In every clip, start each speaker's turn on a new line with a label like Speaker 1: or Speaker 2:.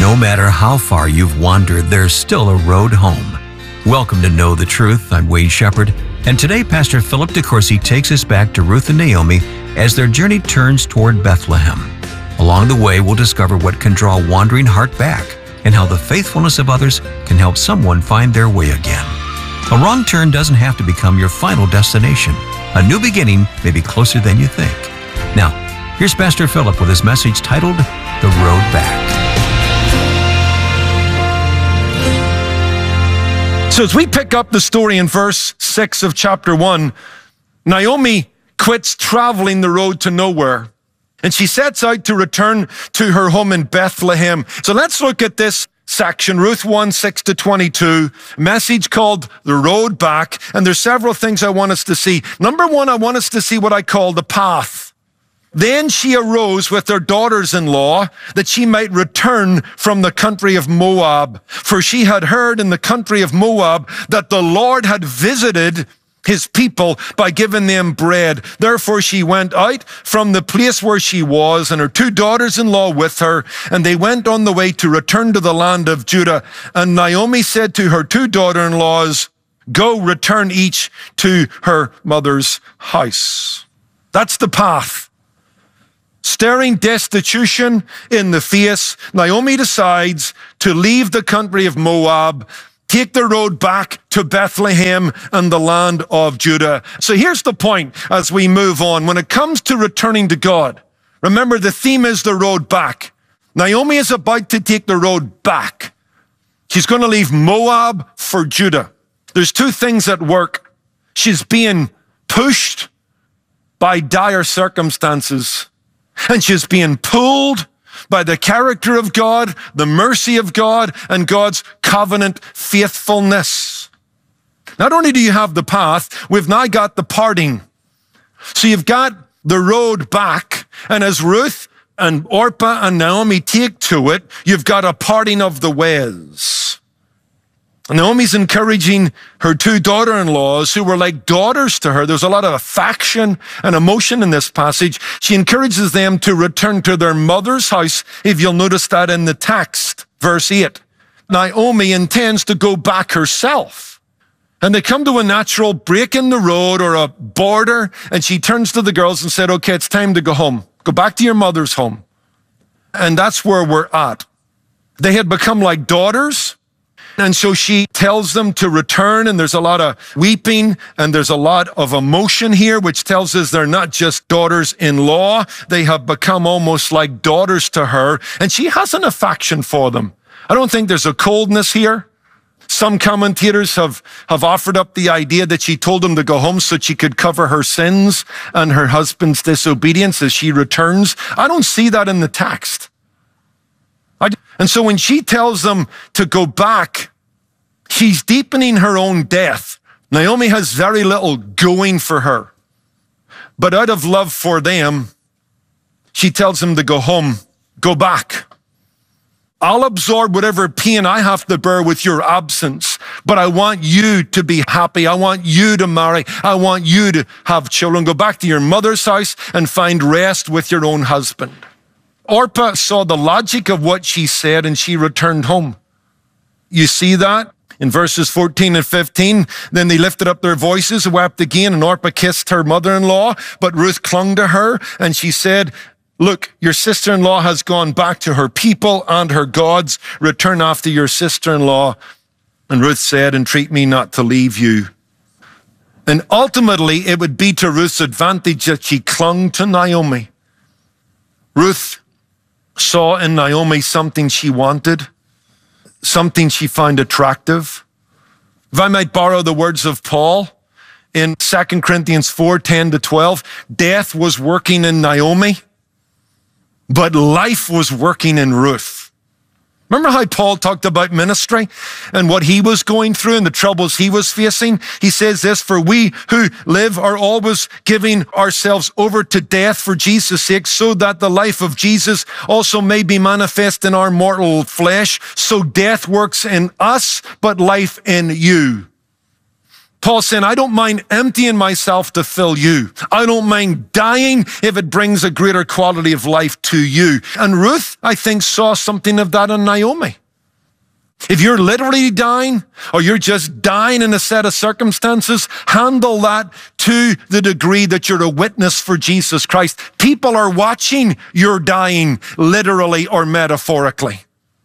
Speaker 1: No matter how far you've wandered, there's still a road home. Welcome to Know the Truth. I'm Wade Shepherd, and today Pastor Philip DeCourcy takes us back to Ruth and Naomi as their journey turns toward Bethlehem. Along the way, we'll discover what can draw a wandering heart back and how the faithfulness of others can help someone find their way again. A wrong turn doesn't have to become your final destination. A new beginning may be closer than you think. Now, here's Pastor Philip with his message titled, The Road Back.
Speaker 2: So as we pick up the story in verse 6 of chapter 1, Naomi quits traveling the road to nowhere, and she sets out to return to her home in Bethlehem. So let's look at this section, Ruth 1, 6 to 22, message called The Road Back, and there's several things I want us to see. Number one, I want us to see what I call the path. Then she arose with her daughters-in-law that she might return from the country of Moab. For she had heard in the country of Moab that the Lord had visited his people by giving them bread. Therefore she went out from the place where she was, and her two daughters-in-law with her, and they went on the way to return to the land of Judah. And Naomi said to her two daughter-in-laws, "Go, return each to her mother's house." That's the path. Staring destitution in the face, Naomi decides to leave the country of Moab, take the road back to Bethlehem and the land of Judah. So here's the point as we move on. When it comes to returning to God, remember the theme is the road back. Naomi is about to take the road back. She's going to leave Moab for Judah. There's two things at work. She's being pushed by dire circumstances, and she's being pulled by the character of God, the mercy of God, and God's covenant faithfulness. Not only do you have the path, we've now got the parting. So you've got the road back, and as Ruth and Orpah and Naomi take to it, you've got a parting of the ways. Naomi's encouraging her two daughter-in-laws who were like daughters to her. There's a lot of affection and emotion in this passage. She encourages them to return to their mother's house, if you'll notice that in the text, verse 8. Naomi intends to go back herself. And they come to a natural break in the road or a border, and she turns to the girls and said, "Okay, it's time to go home. Go back to your mother's home." And that's where we're at. They had become like daughters. And so she tells them to return, and there's a lot of weeping and there's a lot of emotion here, which tells us they're not just daughters-in-law. They have become almost like daughters to her, and she has an affection for them. I don't think there's a coldness here. Some commentators have offered up the idea that she told them to go home so she could cover her sins and her husband's disobedience as she returns. I don't see that in the text. And so when she tells them to go back, she's deepening her own death. Naomi has very little going for her. But out of love for them, she tells them to go home, go back. I'll absorb whatever pain I have to bear with your absence, but I want you to be happy. I want you to marry. I want you to have children. Go back to your mother's house and find rest with your own husband. Orpah saw the logic of what she said, and she returned home. You see that in verses 14 and 15. Then they lifted up their voices and wept again, and Orpah kissed her mother-in-law, but Ruth clung to her, and she said, "Look, your sister-in-law has gone back to her people and her gods. Return after your sister-in-law." And Ruth said, "Entreat me not to leave you." And ultimately, it would be to Ruth's advantage that she clung to Naomi. Ruth saw in Naomi something she wanted, something she found attractive. If I might borrow the words of Paul in 2 Corinthians 4, 10 to 12, death was working in Naomi, but life was working in Ruth. Remember how Paul talked about ministry and what he was going through and the troubles he was facing? He says this, "For we who live are always giving ourselves over to death for Jesus' sake, so that the life of Jesus also may be manifest in our mortal flesh. So death works in us, but life in you." Paul's saying, I don't mind emptying myself to fill you. I don't mind dying if it brings a greater quality of life to you. And Ruth, I think, saw something of that in Naomi. If you're literally dying, or you're just dying in a set of circumstances, handle that to the degree that you're a witness for Jesus Christ. People are watching your dying, literally or metaphorically.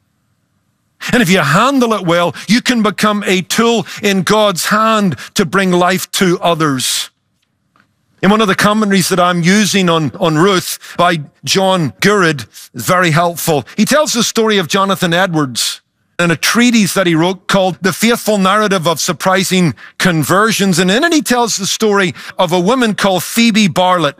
Speaker 2: And if you handle it well, you can become a tool in God's hand to bring life to others. In one of the commentaries that I'm using on Ruth by John Gurrid, is very helpful. He tells the story of Jonathan Edwards in a treatise that he wrote called The Faithful Narrative of Surprising Conversions. And in it, he tells the story of a woman called Phoebe Bartlett.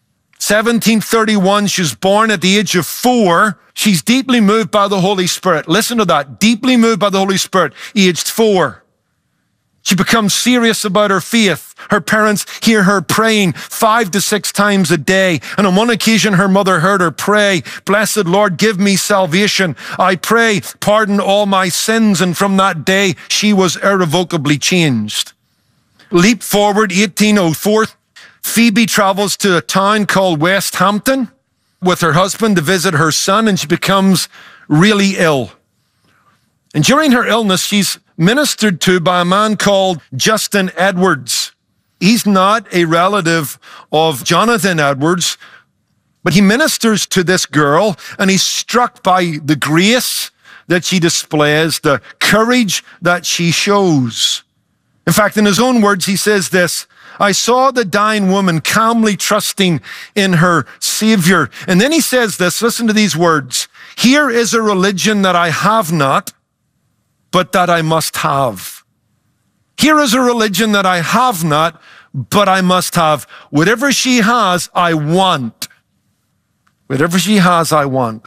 Speaker 2: 1731, she was born at the age of 4. She's deeply moved by the Holy Spirit. Listen to that. Deeply moved by the Holy Spirit, aged 4. She becomes serious about her faith. Her parents hear her praying 5 to 6 times a day. And on one occasion, her mother heard her pray, Blessed Lord, give me salvation. I pray, pardon all my sins. And from that day, she was irrevocably changed. Leap forward, 1804. Phoebe travels to a town called West Hampton with her husband to visit her son, and she becomes really ill. And during her illness, she's ministered to by a man called Justin Edwards. He's not a relative of Jonathan Edwards, but he ministers to this girl, and he's struck by the grace that she displays, the courage that she shows. In fact, in his own words, he says this, I saw the dying woman calmly trusting in her Savior. And then he says this, listen to these words. Here is a religion that I have not, but that I must have. Here is a religion that I have not, but I must have. Whatever she has, I want. Whatever she has, I want.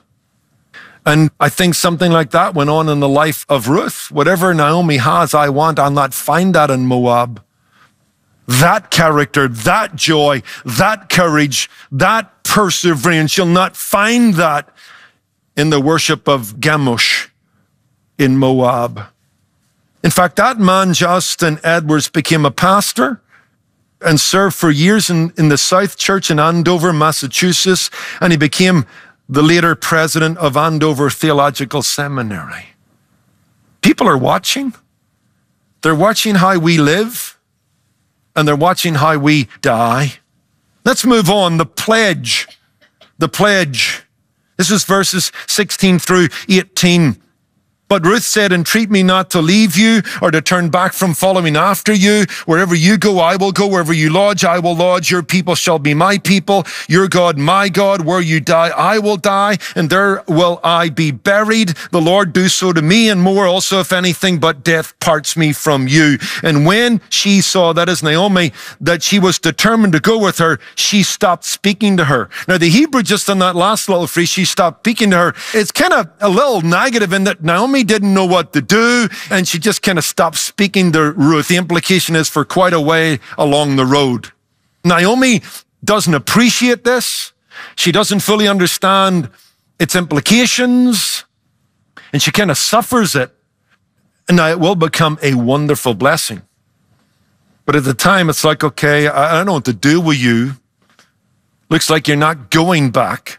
Speaker 2: And I think something like that went on in the life of Ruth. Whatever Naomi has, I want. I'll not find that in Moab. That character, that joy, that courage, that perseverance, you'll not find that in the worship of Chemosh in Moab. In fact, that man, Justin Edwards, became a pastor and served for years in the South Church in Andover, Massachusetts, and he became the later president of Andover Theological Seminary. People are watching. They're watching how we live, and they're watching how we die. Let's move on. The pledge. The pledge. This is verses 16 through 18. But Ruth said, entreat me not to leave you or to turn back from following after you. Wherever you go, I will go. Wherever you lodge, I will lodge. Your people shall be my people. Your God, my God. Where you die, I will die, and there will I be buried. The Lord do so to me, and more also, if anything but death parts me from you. And when she saw, that is Naomi, that she was determined to go with her, she stopped speaking to her. Now, the Hebrew, just on that last little phrase, she stopped speaking to her, it's kind of a little negative in that Naomi didn't know what to do, and she just kind of stopped speaking to Ruth. The implication is for quite a way along the road. Naomi doesn't appreciate this. She doesn't fully understand its implications, and she kind of suffers it. And now it will become a wonderful blessing. But at the time, it's like, okay, I don't know what to do with you. Looks like you're not going back.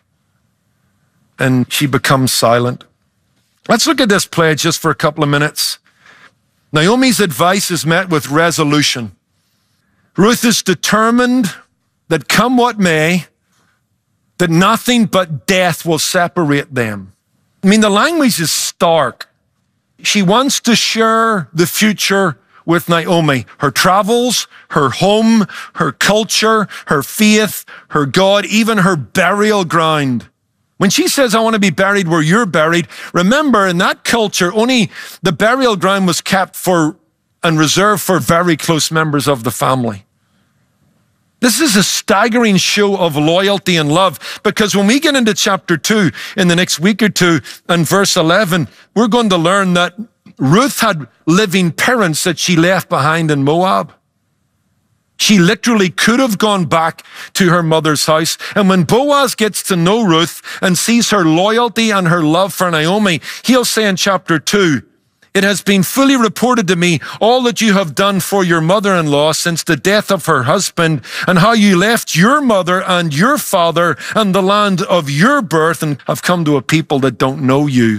Speaker 2: And she becomes silent. Let's look at this pledge just for a couple of minutes. Naomi's advice is met with resolution. Ruth is determined that come what may, that nothing but death will separate them. I mean, the language is stark. She wants to share the future with Naomi. Her travels, her home, her culture, her faith, her God, even her burial ground. When she says, I want to be buried where you're buried, remember, in that culture, only the burial ground was kept for and reserved for very close members of the family. This is a staggering show of loyalty and love, because when we get into chapter 2 in the next week or two and verse 11, we're going to learn that Ruth had living parents that she left behind in Moab. She literally could have gone back to her mother's house. And when Boaz gets to know Ruth and sees her loyalty and her love for Naomi, he'll say in chapter 2, It has been fully reported to me all that you have done for your mother-in-law since the death of her husband, and how you left your mother and your father and the land of your birth and have come to a people that don't know you.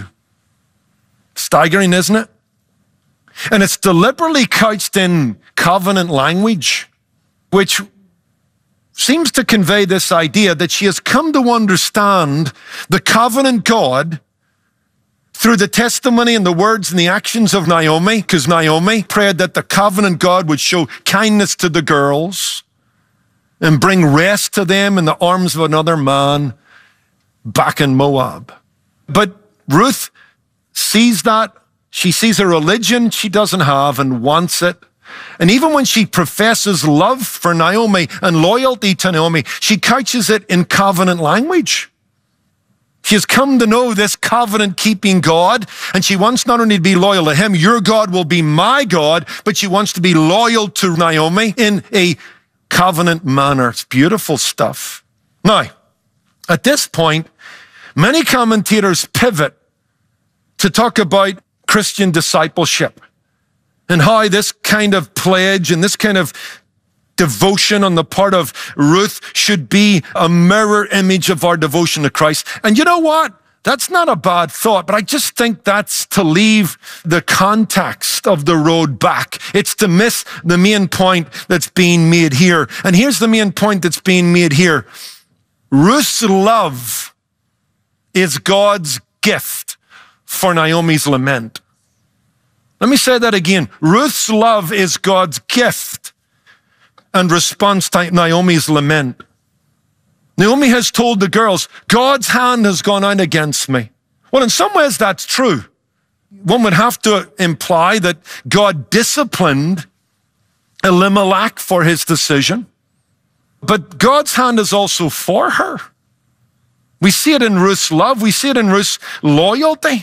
Speaker 2: Staggering, isn't it? And it's deliberately couched in covenant language, which seems to convey this idea that she has come to understand the covenant God through the testimony and the words and the actions of Naomi, because Naomi prayed that the covenant God would show kindness to the girls and bring rest to them in the arms of another man back in Moab. But Ruth sees that. She sees a religion she doesn't have and wants it. And even when she professes love for Naomi and loyalty to Naomi, she couches it in covenant language. She has come to know this covenant-keeping God, and she wants not only to be loyal to him, your God will be my God, but she wants to be loyal to Naomi in a covenant manner. It's beautiful stuff. Now, at this point, many commentators pivot to talk about Christian discipleship and how this kind of pledge and this kind of devotion on the part of Ruth should be a mirror image of our devotion to Christ. And you know what? That's not a bad thought, but I just think that's to leave the context of the road back. It's to miss the main point that's being made here. And here's the main point that's being made here. Ruth's love is God's gift for Naomi's lament. Let me say that again. Ruth's love is God's gift and response to Naomi's lament. Naomi has told the girls, God's hand has gone out against me. Well, in some ways that's true. One would have to imply that God disciplined Elimelech for his decision. But God's hand is also for her. We see it in Ruth's love. We see it in Ruth's loyalty.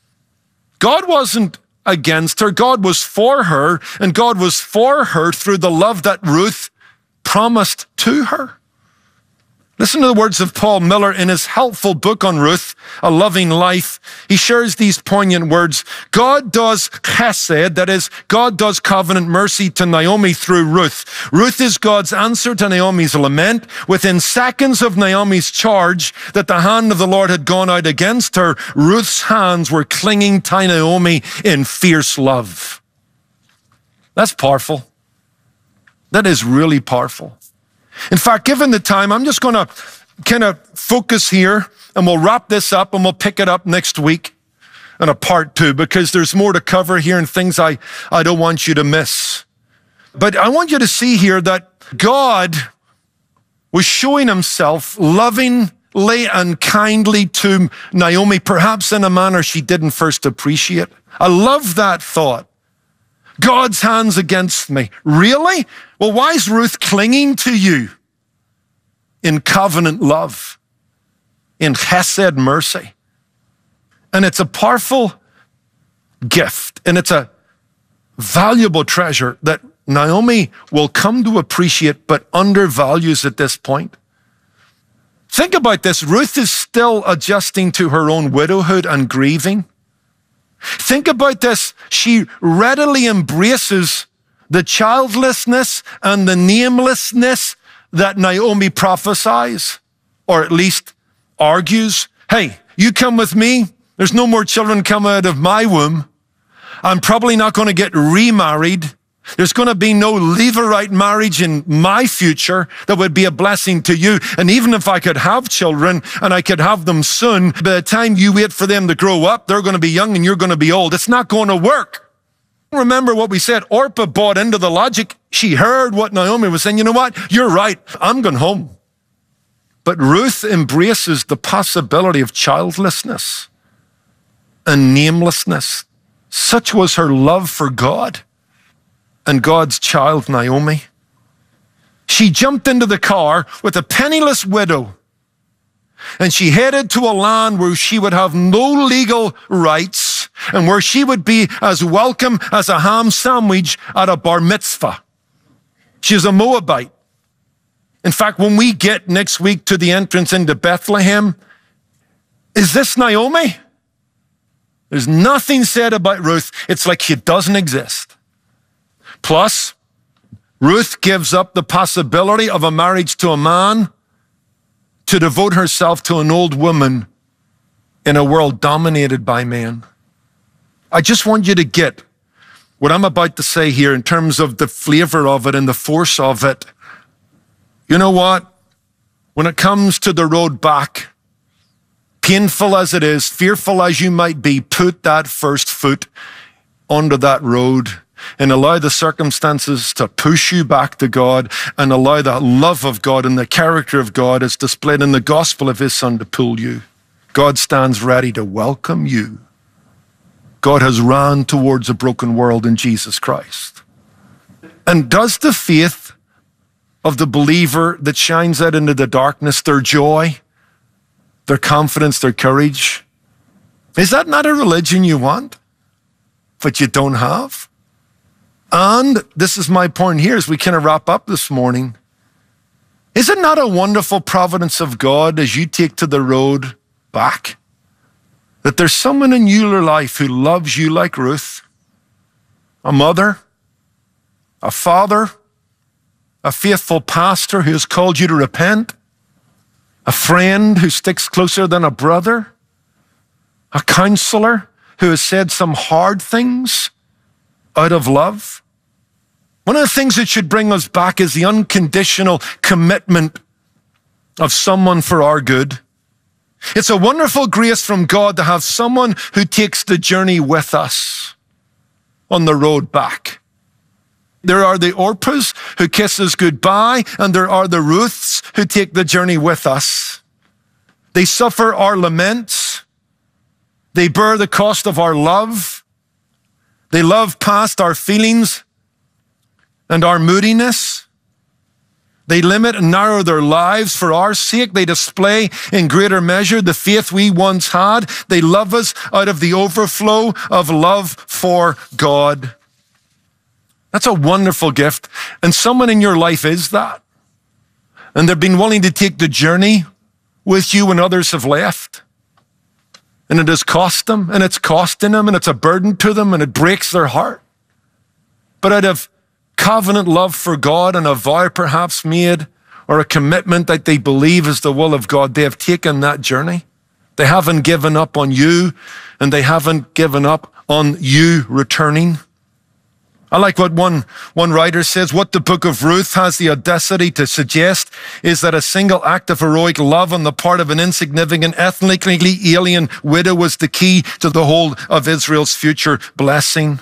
Speaker 2: God wasn't against her. God was for her, and God was for her through the love that Ruth promised to her. Listen to the words of Paul Miller in his helpful book on Ruth, A Loving Life. He shares these poignant words. God does chesed, that is, God does covenant mercy to Naomi through Ruth. Ruth is God's answer to Naomi's lament. Within seconds of Naomi's charge that the hand of the Lord had gone out against her, Ruth's hands were clinging to Naomi in fierce love. That's powerful. That is really powerful. In fact, given the time, I'm just going to kind of focus here, and we'll wrap this up and we'll pick it up next week in a part 2, because there's more to cover here and things I don't want you to miss. But I want you to see here that God was showing himself lovingly and kindly to Naomi, perhaps in a manner she didn't first appreciate. I love that thought. God's hand's against me. Really? Well, why is Ruth clinging to you in covenant love, in chesed mercy? And it's a powerful gift, and it's a valuable treasure that Naomi will come to appreciate but undervalues at this point. Think about this. Ruth is still adjusting to her own widowhood and grieving. Think about this. She readily embraces the childlessness and the namelessness that Naomi prophesies, or at least argues. Hey, you come with me. There's no more children coming out of my womb. I'm probably not going to get remarried. There's going to be no Levirate marriage in my future that would be a blessing to you. And even if I could have children and I could have them soon, by the time you wait for them to grow up, they're going to be young and you're going to be old. It's not going to work. Remember what we said. Orpah bought into the logic. She heard what Naomi was saying. You know what? You're right. I'm going home. But Ruth embraces the possibility of childlessness and namelessness. Such was her love for God and God's child, Naomi. She jumped into the car with a penniless widow, and she headed to a land where she would have no legal rights and where she would be as welcome as a ham sandwich at a bar mitzvah. She's a Moabite. In fact, when we get next week to the entrance into Bethlehem, is this Naomi? There's nothing said about Ruth. It's like she doesn't exist. Plus, Ruth gives up the possibility of a marriage to a man to devote herself to an old woman in a world dominated by men. I just want you to get what I'm about to say here in terms of the flavor of it and the force of it. You know what? When it comes to the road back, painful as it is, fearful as you might be, put that first foot onto that road and allow the circumstances to push you back to God and allow that love of God and the character of God as displayed in the gospel of his Son to pull you. God stands ready to welcome you. God has ran towards a broken world in Jesus Christ. And does the faith of the believer that shines out into the darkness, their joy, their confidence, their courage, is that not a religion you want, but you don't have? And this is my point here as we kind of wrap up this morning. Is it not a wonderful providence of God as you take to the road back, that there's someone in your life who loves you like Ruth, a mother, a father, a faithful pastor who has called you to repent, a friend who sticks closer than a brother, a counselor who has said some hard things out of love? One of the things that should bring us back is the unconditional commitment of someone for our good. It's a wonderful grace from God to have someone who takes the journey with us on the road back. There are the Orpahs who kiss us goodbye, and there are the Ruths who take the journey with us. They suffer our laments. They bear the cost of our love. They love past our feelings and our moodiness. They limit and narrow their lives for our sake. They display in greater measure the faith we once had. They love us out of the overflow of love for God. That's a wonderful gift. And someone in your life is that. And they've been willing to take the journey with you when others have left. And it has cost them, and it's costing them, and it's a burden to them, and it breaks their heart. But out of covenant love for God and a vow perhaps made, or a commitment that they believe is the will of God, they have taken that journey. They haven't given up on you, and they haven't given up on you returning. I like what one writer says. What the book of Ruth has the audacity to suggest is that a single act of heroic love on the part of an insignificant, ethnically alien widow was the key to the whole of Israel's future blessing.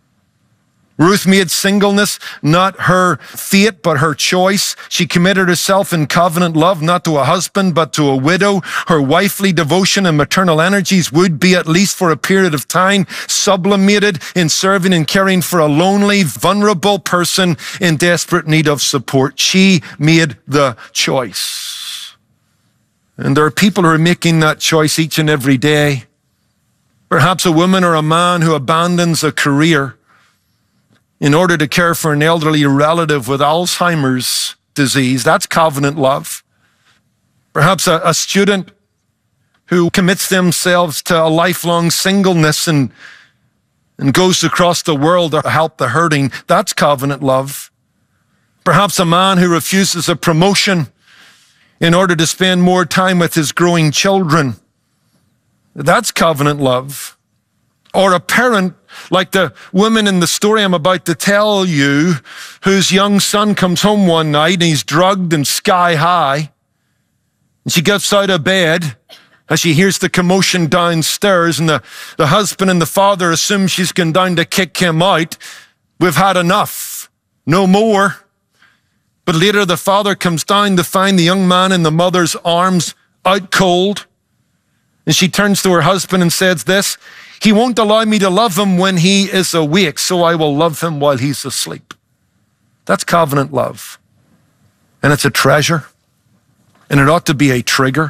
Speaker 2: Ruth made singleness not her fate, but her choice. She committed herself in covenant love, not to a husband, but to a widow. Her wifely devotion and maternal energies would be, at least for a period of time, sublimated in serving and caring for a lonely, vulnerable person in desperate need of support. She made the choice. And there are people who are making that choice each and every day. Perhaps a woman or a man who abandons a career in order to care for an elderly relative with Alzheimer's disease. That's covenant love. Perhaps a student who commits themselves to a lifelong singleness and goes across the world to help the hurting. That's covenant love. Perhaps a man who refuses a promotion in order to spend more time with his growing children. That's covenant love. Or a parent like the woman in the story I'm about to tell you, whose young son comes home one night and he's drugged and sky high. And she gets out of bed as she hears the commotion downstairs, and the husband and the father assume she's gone down to kick him out. We've had enough. No more. But later the father comes down to find the young man in the mother's arms out cold. And she turns to her husband and says this: "He won't allow me to love him when he is awake, so I will love him while he's asleep." That's covenant love. And it's a treasure. And it ought to be a trigger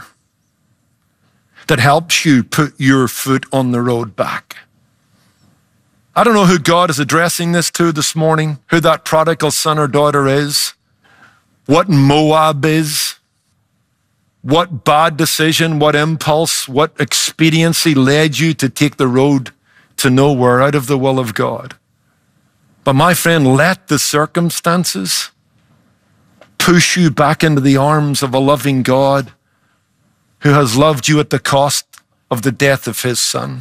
Speaker 2: that helps you put your foot on the road back. I don't know who God is addressing this to this morning, who that prodigal son or daughter is, what Moab is, what bad decision, what impulse, what expediency led you to take the road to nowhere out of the will of God. But my friend, let the circumstances push you back into the arms of a loving God who has loved you at the cost of the death of his Son.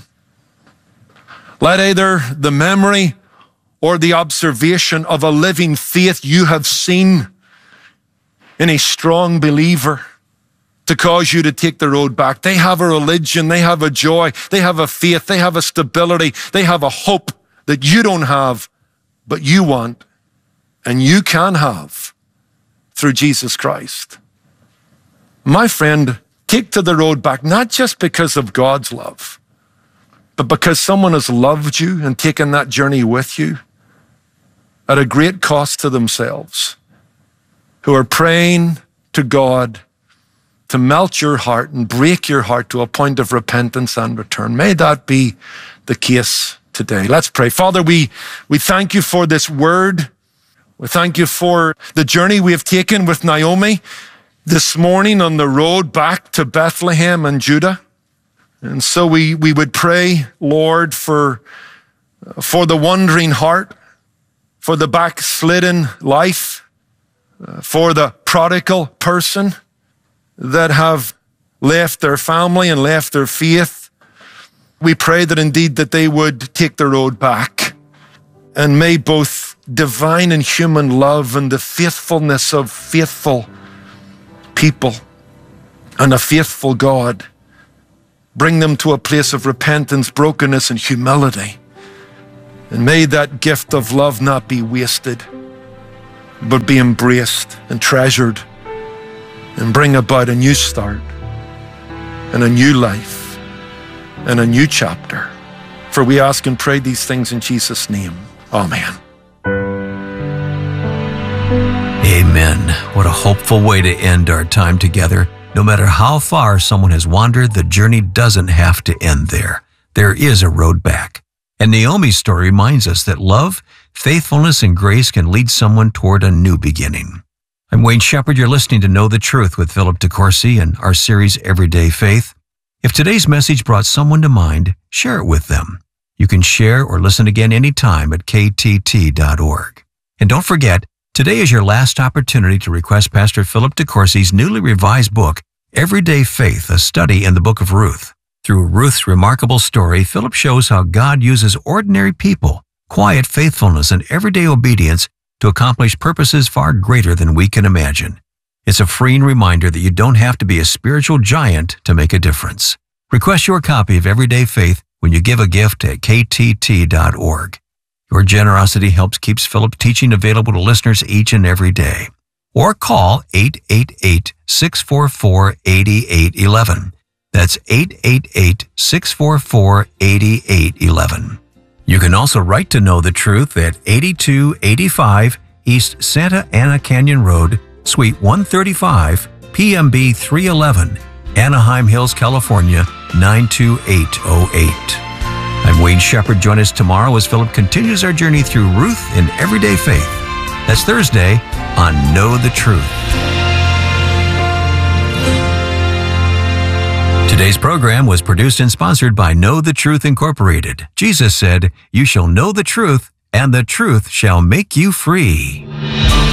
Speaker 2: Let either the memory or the observation of a living faith you have seen in a strong believer to cause you to take the road back. They have a religion, they have a joy, they have a faith, they have a stability, they have a hope that you don't have, but you want and you can have through Jesus Christ. My friend, take to the road back, not just because of God's love, but because someone has loved you and taken that journey with you at a great cost to themselves, who are praying to God to melt your heart and break your heart to a point of repentance and return. May that be the case today. Let's pray. Father, we thank you for this word. We thank you for the journey we have taken with Naomi this morning on the road back to Bethlehem and Judah. And so we would pray, Lord, for the wandering heart, for the backslidden life, for the prodigal person that have left their family and left their faith. We pray that indeed that they would take the road back, and may both divine and human love and the faithfulness of faithful people and a faithful God bring them to a place of repentance, brokenness, and humility. And may that gift of love not be wasted, but be embraced and treasured and bring about a new start and a new life and a new chapter. For we ask and pray these things in Jesus' name. Amen.
Speaker 1: Amen. What a hopeful way to end our time together. No matter how far someone has wandered, the journey doesn't have to end there. There is a road back. And Naomi's story reminds us that love, faithfulness, and grace can lead someone toward a new beginning. I'm Wayne Shepherd. You're listening to Know the Truth with Philip DeCourcy and our series Everyday Faith. If today's message brought someone to mind, share it with them. You can share or listen again anytime at ktt.org. And don't forget, today is your last opportunity to request Pastor Philip DeCourcy's newly revised book, Everyday Faith, a study in the book of Ruth. Through Ruth's remarkable story, Philip shows how God uses ordinary people, quiet faithfulness, and everyday obedience to accomplish purposes far greater than we can imagine. It's a freeing reminder that you don't have to be a spiritual giant to make a difference. Request your copy of Everyday Faith when you give a gift at ktt.org. Your generosity helps keep Philip's teaching available to listeners each and every day. Or call 888-644-8811. That's 888-644-8811. You can also write to Know the Truth at 8285 East Santa Ana Canyon Road, Suite 135, PMB 311, Anaheim Hills, California, 92808. I'm Wayne Shepherd. Join us tomorrow as Philip continues our journey through Ruth in Everyday Faith. That's Thursday on Know the Truth. Today's program was produced and sponsored by Know the Truth Incorporated. Jesus said, "You shall know the truth, and the truth shall make you free."